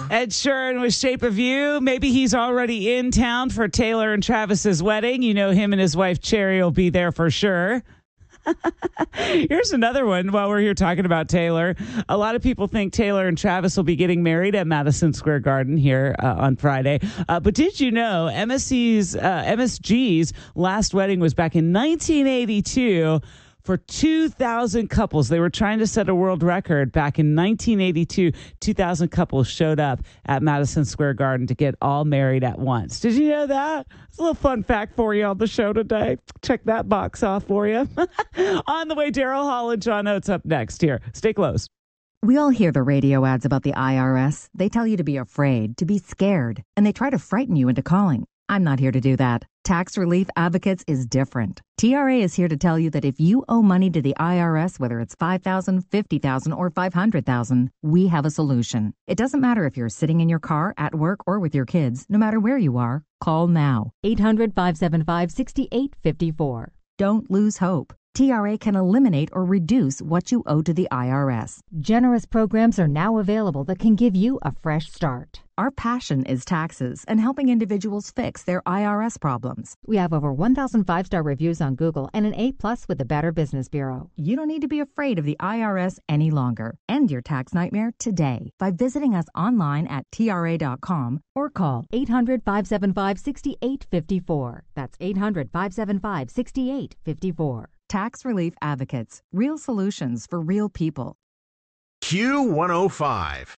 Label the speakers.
Speaker 1: Ed Sheeran with Shape of You. Maybe he's already in town for Taylor and Travis's wedding. You know, him and his wife Cherry will be there for sure. Here's another one while we're here talking about Taylor. A lot of people think Taylor and Travis will be getting married at Madison Square Garden here on Friday. But did you know MSG's last wedding was back in 1982 for 2,000 couples. They were trying to set a world record back in 1982. 2,000 couples showed up at Madison Square Garden to get all married at once. Did you know that? It's a little fun fact for you on the show today. Check that box off for you. On the way, Daryl Hall and John Oates up next here. Stay close.
Speaker 2: We all hear the radio ads about the IRS. They tell you to be afraid, to be scared, and they try to frighten you into calling. I'm not here to do that. Tax Relief Advocates is different. TRA is here to tell you that if you owe money to the IRS, whether it's $5,000, $50,000, or $500,000, we have a solution. It doesn't matter if you're sitting in your car, at work, or with your kids. No matter where you are, call now. 800-575-6854. Don't lose hope. TRA can eliminate or reduce what you owe to the IRS.
Speaker 3: Generous programs are now available that can give you a fresh start.
Speaker 2: Our passion is taxes and helping individuals fix their IRS problems.
Speaker 3: We have over 1,000 five-star reviews on Google and an A+ with the Better Business Bureau.
Speaker 2: You don't need to be afraid of the IRS any longer. End your tax nightmare today by visiting us online at TRA.com or call
Speaker 3: 800-575-6854. That's 800-575-6854.
Speaker 2: Tax Relief Advocates. Real solutions for real people.
Speaker 4: Q105.